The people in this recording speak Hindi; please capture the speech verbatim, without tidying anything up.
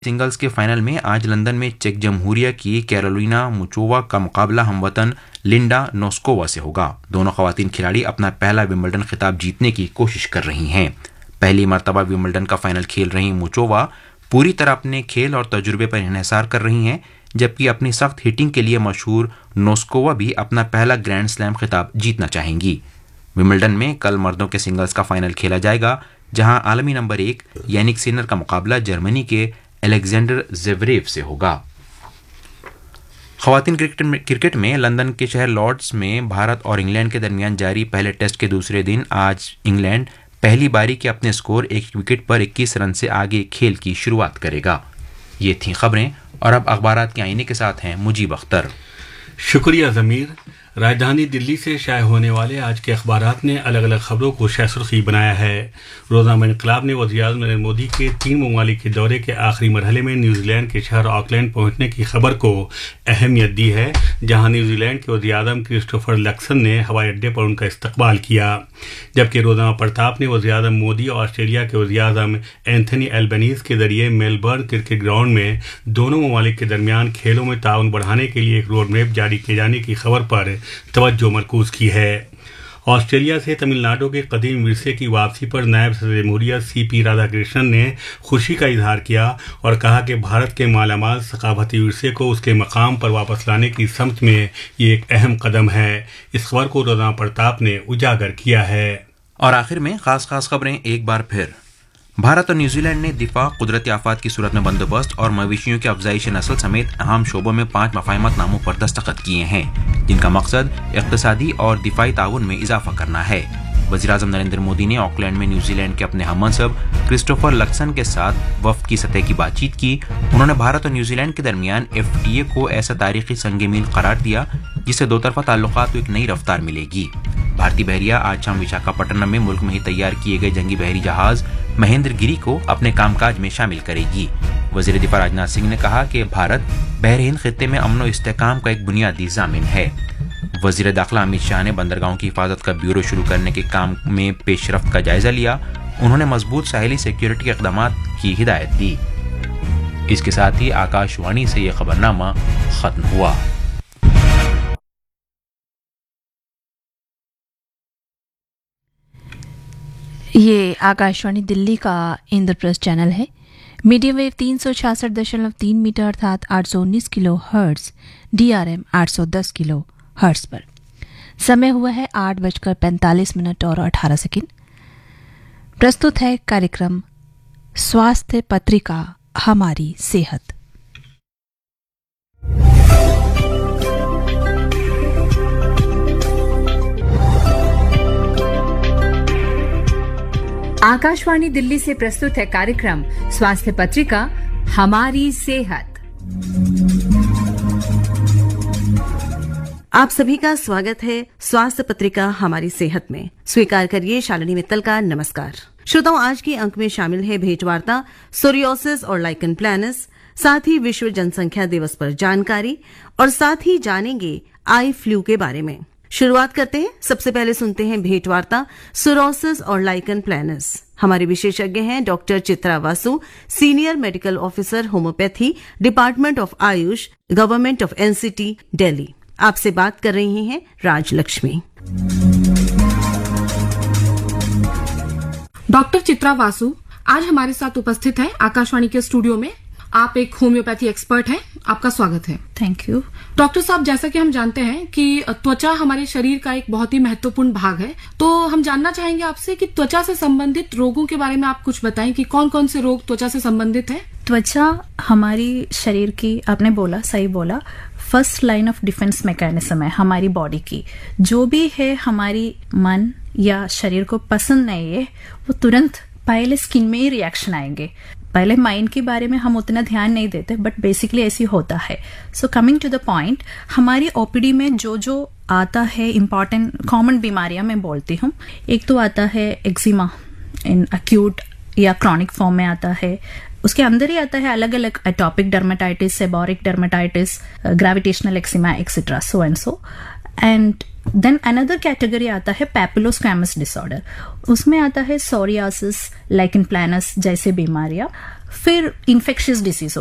सिंगल्स के फाइनल में आज लंदन में चेक जमहूरिया की कैरोलिना मुचोवा का मुकाबला हमवतन लिंडा नोस्कोवा से होगा। दोनों खवातीन खिलाड़ी अपना पहला विंबलडन खिताब जीतने की कोशिश कर रही हैं। पहली मर्तबा विंबलडन का फाइनल खेल रही मुचोवा पूरी तरह अपने खेल और तजुर्बे पर इन्हिसार कर रही हैं, जबकि अपनी सख्त हिटिंग के लिए मशहूर नोस्कोवा भी अपना पहला ग्रैंड स्लैम खिताब जीतना चाहेंगी। विंबलडन में कल मर्दों के सिंगल्स का फाइनल खेला जाएगा, जहां आलमी नंबर एक यानिक सिनर का मुकाबला जर्मनी के अलेक्जेंडर ज़वेरेव से होगा। खवातीन क्रिकेट में क्रिकेट में लंदन के शहर लॉर्ड्स में भारत और इंग्लैंड के दरमियान जारी पहले टेस्ट के दूसरे दिन आज इंग्लैंड पहली बारी के अपने स्कोर एक विकेट पर इक्कीस रन से आगे खेल की शुरुआत करेगा। ये थी खबरें और अब अखबारात के आईने के साथ हैं मुजीब अख्तर। शुक्रिया ज़मीर। राजधानी दिल्ली से शाये होने वाले आज के अखबारात ने अलग अलग खबरों को शाह-सुर्खी बनाया है। रोज़नामा इनकलाब ने वज़ीर-ए-आज़म नरेंद्र मोदी के तीन ममालिक के दौरे के आखिरी मरहले में न्यूजीलैंड के शहर ऑकलैंड पहुंचने की खबर को अहमियत दी है, जहां न्यूजीलैंड के वज़ीर-ए-आज़म क्रिस्टोफर लक्सन ने हवाई अड्डे पर उनका इस्तकबाल किया, जबकि रोज़नामा प्रताप ने वज़ीर-ए-आज़म मोदी और ऑस्ट्रेलिया के वज़ीर-ए-आज़म एंथनी एल्बनीज़ के जरिए मेलबर्न क्रिकेट ग्राउंड में दोनों ममालिक के दरमियान खेलों में ताउन बढ़ाने के लिए एक रोड मैप जारी किए जाने की खबर पर तवज्जो मरकूज की है। ऑस्ट्रेलिया से तमिलनाडु के कदीम विरसे की वापसी पर नायब सदर जमहूरिया सी पी राधाकृष्णन ने खुशी का इजहार किया और कहा कि भारत के मालामाल सकाफती विरसे को उसके मकाम पर वापस लाने की समत में ये एक अहम कदम है। इस खबर को रोज़नामा प्रताप ने उजागर किया है। और आखिर में खास खास खबरें एक बार फिर। भारत और न्यूजीलैंड ने दिफा, कुदरती आफात की सूरत में बंदोबस्त और मवेशियों की अफजाइश नस्ल समेत अहम शोबों में पांच मफाहमतनामों पर दस्तखत किए हैं, जिनका मकसद इक्तिसादी और दिफाई ताउन में इजाफा करना है। वज़ीर-ए-आज़म नरेंद्र मोदी ने ऑकलैंड में न्यूजीलैंड के अपने हममनसब क्रिस्टोफर लक्सन के साथ वफ्द की सतह की बातचीत की। उन्होंने भारत और न्यूजीलैंड के दरमियान एफ टी ए को ऐसा तारीखी संग मील करार दिया जिससे दो तरफा ताल्लुकात को एक नई रफ्तार मिलेगी। भारतीय बहरिया आज शाम विशाखापट्टनम में मुल्क में ही तैयार किए गए जंगी बहरी जहाज महेंद्र गिरी को अपने कामकाज में शामिल करेगी। वज़ीर दिफा राजनाथ सिंह ने कहा कि भारत बहर हिंद खित्ते में अमन और इस्तेहकाम का एक बुनियादी ज़ामिन है। वज़ीर दाखिला अमित शाह ने बंदरगाहों की हिफाजत का ब्यूरो शुरू करने के काम में पेशरफ्त का जायजा लिया। उन्होंने मजबूत साहिली सिक्योरिटी के इक़दामात की हिदायत दी। इसके साथ ही आकाशवाणी से यह खबरनामा खत्म हुआ। ये आकाशवाणी दिल्ली का इंद्रप्रस्थ चैनल है। मीडियम वेव तीन सौ छियासठ दशमलव तीन मीटर अर्थात आठ सौ उन्नीस kilo hertz, D R M आठ सौ दस किलो हर्ट्ज पर। समय हुआ है आठ बजकर पैंतालीस मिनट और अठारह सेकंड। प्रस्तुत है कार्यक्रम स्वास्थ्य पत्रिका हमारी सेहत। आकाशवाणी दिल्ली से प्रस्तुत है कार्यक्रम स्वास्थ्य पत्रिका हमारी सेहत। आप सभी का स्वागत है स्वास्थ्य पत्रिका हमारी सेहत में। स्वीकार करिए शालिनी मित्तल का नमस्कार। श्रोताओं, आज के अंक में शामिल है भेंटवार्ता सोरियोसिस और लाइकन प्लानस, साथ ही विश्व जनसंख्या दिवस पर जानकारी और साथ ही जानेंगे आई फ्लू के बारे में। शुरुआत करते हैं। सबसे पहले सुनते हैं भेंटवार्ता सोरोसिस और लाइकन प्लानस। हमारे विशेषज्ञ हैं doctor Chitra Vasu, senior medical officer homeopathy, department of Ayush, government of NCT, Delhi. आपसे बात कर रही हैं राजलक्ष्मी। डॉक्टर चित्रा वासु आज हमारे साथ उपस्थित हैं आकाशवाणी के स्टूडियो में। आप एक होम्योपैथी एक्सपर्ट हैं, आपका स्वागत है। Thank you. डॉक्टर साहब, जैसा कि हम जानते हैं कि त्वचा हमारे शरीर का एक बहुत ही महत्वपूर्ण भाग है, तो हम जानना चाहेंगे आपसे कि त्वचा से संबंधित रोगों के बारे में आप कुछ बताएं कि कौन कौन से रोग त्वचा से संबंधित हैं। त्वचा हमारी शरीर की, आपने बोला, सही बोला, first line of defence mechanism है हमारी बॉडी की। जो भी है हमारी मन या शरीर को पसंद नहीं है, वो तुरंत पहले स्किन में ही रिएक्शन आएंगे। पहले माइंड के बारे में हम उतना ध्यान नहीं देते, बट बेसिकली ऐसी होता है। So coming to the point, हमारी ओपीडी में जो जो आता है इम्पॉर्टेंट कॉमन बीमारियां मैं बोलती हूँ। एक तो आता है एक्जिमा, इन अक्यूट या क्रॉनिक फॉर्म में आता है। उसके अंदर ही आता है अलग अलग atopic dermatitis, seborrheic dermatitis, gravitational eczema etcetera, so and so. And then another category आता है पैपुलोस्क्वामस डिसऑर्डर। उसमें आता है सोरियासिस, लाइकन प्लानस जैसे बीमारियां। फिर इन्फेक्शियस डिसीज